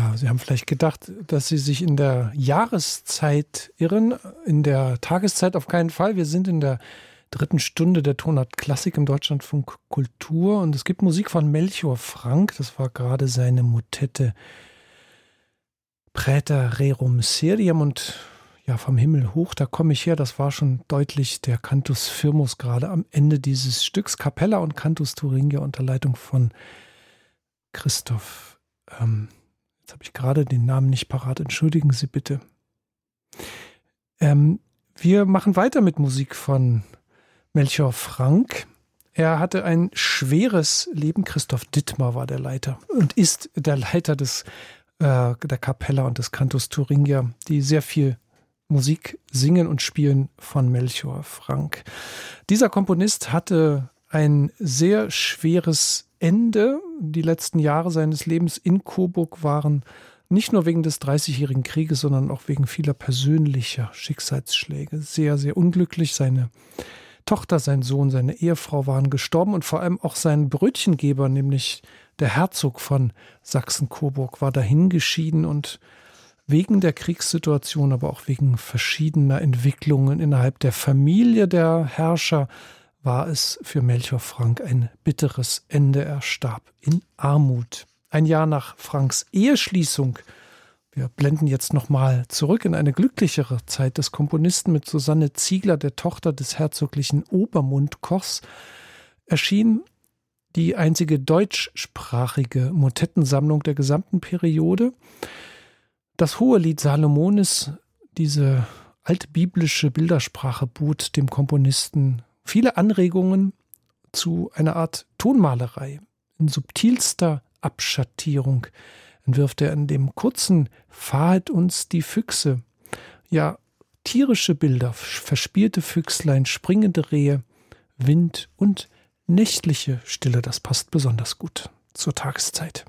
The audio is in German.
Ja, Sie haben vielleicht gedacht, dass Sie sich in der Jahreszeit irren. In der Tageszeit auf keinen Fall. Wir sind in der dritten Stunde der Tonart Klassik im Deutschlandfunk Kultur. Und es gibt Musik von Melchior Frank. Das war gerade seine Motette Praeter Rerum Seriam. Und ja, vom Himmel hoch, da komme ich her. Das war schon deutlich der Cantus Firmus gerade am Ende dieses Stücks. Capella und Cantus Thuringia unter Leitung von Christoph. Jetzt habe ich gerade den Namen nicht parat. Entschuldigen Sie bitte. Wir machen weiter mit Musik von Melchior Frank. Er hatte ein schweres Leben. Christoph Dittmar war der Leiter und ist der Leiter der Capella und des Cantus Thuringia, die sehr viel Musik singen und spielen von Melchior Frank. Dieser Komponist hatte ein sehr schweres Ende. Die letzten Jahre seines Lebens in Coburg waren nicht nur wegen des 30-jährigen Krieges, sondern auch wegen vieler persönlicher Schicksalsschläge sehr, sehr unglücklich. Seine Tochter, sein Sohn, seine Ehefrau waren gestorben und vor allem auch sein Brötchengeber, nämlich der Herzog von Sachsen-Coburg, war dahingeschieden und wegen der Kriegssituation, aber auch wegen verschiedener Entwicklungen innerhalb der Familie der Herrscher war es für Melchior Frank ein bitteres Ende. Er starb in Armut. Ein Jahr nach Franks Eheschließung, wir blenden jetzt nochmal zurück in eine glücklichere Zeit des Komponisten mit Susanne Ziegler, der Tochter des herzoglichen Obermundkochs, erschien die einzige deutschsprachige Motettensammlung der gesamten Periode. Das Hohelied Salomonis, diese altbiblische Bildersprache, bot dem Komponisten viele Anregungen zu einer Art Tonmalerei. In subtilster Abschattierung entwirft er in dem kurzen Fahet uns die Füchse. Ja, tierische Bilder, verspielte Füchslein, springende Rehe, Wind und nächtliche Stille. Das passt besonders gut zur Tageszeit.